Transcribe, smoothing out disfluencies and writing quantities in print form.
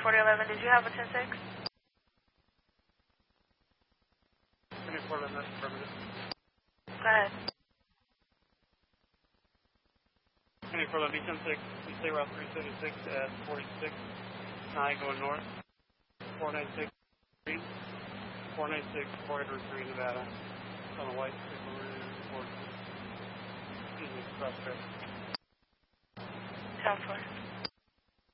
4011, did you have a 10-6? 2411, that's affirmative. Go ahead. 2411, B-10-6, you stay route 376 at 46, 9 going north, 496, 496, 403, Nevada, on the white signal report. Excuse me, cross traffic. 10-4.